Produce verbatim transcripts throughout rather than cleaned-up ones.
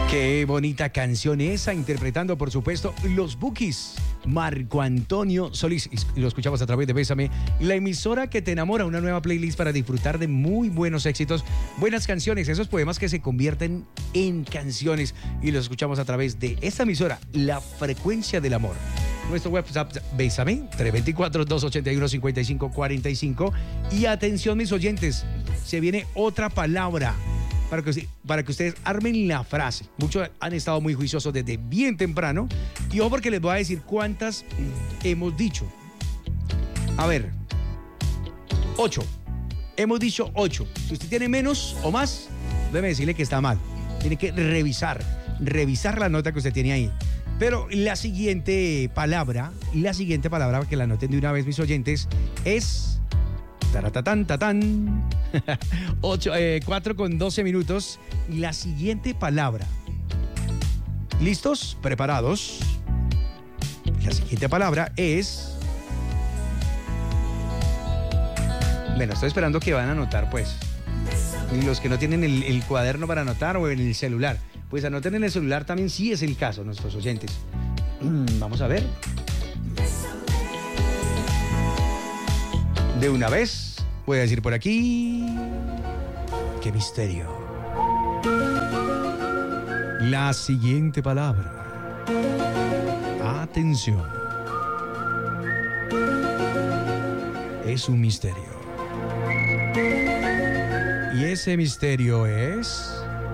Qué bonita canción esa, interpretando por supuesto los Bukis, Marco Antonio Solís, y lo escuchamos a través de Bésame, la emisora que te enamora, una nueva playlist para disfrutar de muy buenos éxitos, buenas canciones, esos poemas que se convierten en canciones, y los escuchamos a través de esta emisora, La Frecuencia del Amor. Nuestro WhatsApp, Bésame, tres dos cuatro, dos ocho uno, cinco cinco cuatro cinco. Y atención, mis oyentes, se viene otra palabra para que, para que ustedes armen la frase. Muchos han estado muy juiciosos desde bien temprano. Y ojo, porque les voy a decir cuántas hemos dicho. A ver, ocho. Hemos dicho ocho. Si usted tiene menos o más, déjeme decirle que está mal. Tiene que revisar, revisar la nota que usted tiene ahí. Pero la siguiente palabra, la siguiente palabra, para que la noten de una vez mis oyentes, es taratatán, tatán, ocho, eh, cuatro con doce minutos. La siguiente palabra. ¿Listos? ¿Preparados? La siguiente palabra es... Bueno, estoy esperando que van a anotar, pues. Y los que no tienen el, el cuaderno para anotar o en el celular. Pues anoten en el celular también, sí es el caso, nuestros oyentes. Vamos a ver. De una vez, voy a decir por aquí... ¡Qué misterio! La siguiente palabra. Atención. Es un misterio. Y ese misterio es...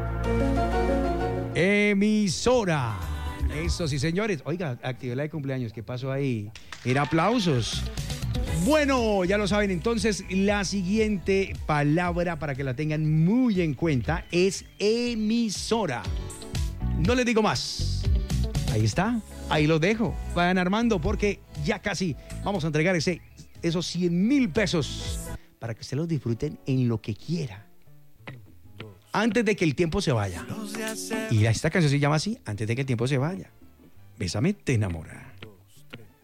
emisora. Eso sí, señores. Oiga, activé la de cumpleaños. ¿Qué pasó ahí? Era aplausos. Bueno, ya lo saben, entonces la siguiente palabra, para que la tengan muy en cuenta, es emisora. No les digo más. Ahí está, ahí lo dejo. Vayan armando, porque ya casi vamos a entregar ese, esos cien mil pesos para que ustedes los disfruten en lo que quiera, antes de que el tiempo se vaya. Y esta canción se llama así, Antes de que el tiempo se vaya. Bésame, te enamora.